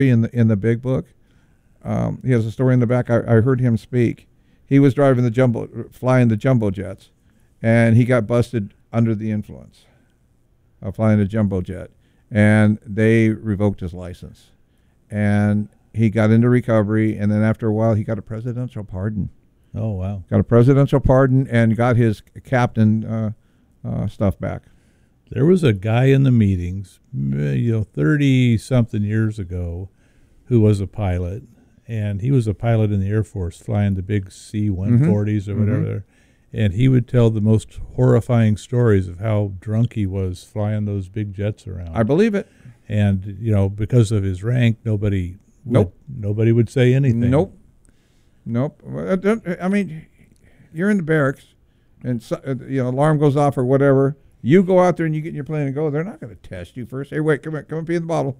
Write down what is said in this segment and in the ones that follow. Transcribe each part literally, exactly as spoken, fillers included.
in the in the big book. Um, he has a story in the back. I, I heard him speak. He was driving the jumbo, flying the jumbo jets, and he got busted under the influence of flying a jumbo jet, and they revoked his license, and he got into recovery, and then after a while, he got a presidential pardon. Oh wow! Got a presidential pardon and got his captain uh, uh, stuff back. There was a guy in the meetings, you know, thirty something years ago, who was a pilot, and he was a pilot in the Air Force, flying the big C one forties mm-hmm. or whatever. Mm-hmm. And he would tell the most horrifying stories of how drunk he was flying those big jets around. I believe it. And you know, because of his rank, nobody, nope, would, nobody would say anything. Nope, nope. I mean, you're in the barracks, and so, you know, alarm goes off or whatever. You go out there and you get in your plane and go. They're not going to test you first. Hey, wait, come on, come and pee in the bottle.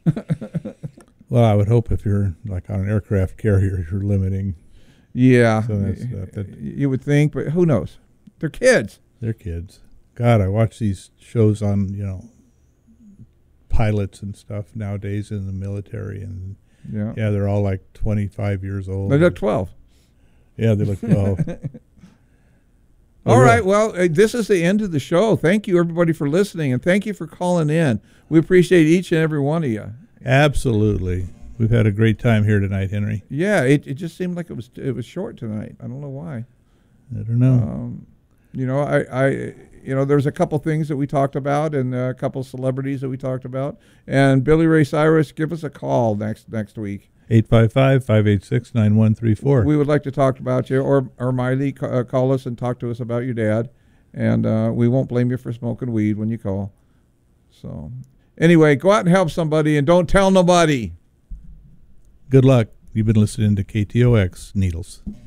Well, I would hope if you're like on an aircraft carrier, you're limiting. Yeah, so that's, that, that, you would think, but who knows? They're kids. They're kids. God, I watch these shows on, you know, pilots and stuff nowadays in the military, and yeah, yeah, they're all like twenty-five years old. They look twelve. Yeah, they look twelve. All right, well, uh, this is the end of the show. Thank you, everybody, for listening, and thank you for calling in. We appreciate each and every one of you. Absolutely. We've had a great time here tonight, Henry. Yeah, it, it just seemed like it was it was short tonight. I don't know why. I don't know. Um, you know, I, I, you know, there's a couple things that we talked about, and a couple celebrities that we talked about. And Billy Ray Cyrus, give us a call next next week. eight five five, five eight six, nine one three four. We would like to talk about you, or or Miley, uh, call us and talk to us about your dad, and uh, we won't blame you for smoking weed when you call. So, anyway, go out and help somebody, and don't tell nobody. Good luck. You've been listening to K T O X Needles.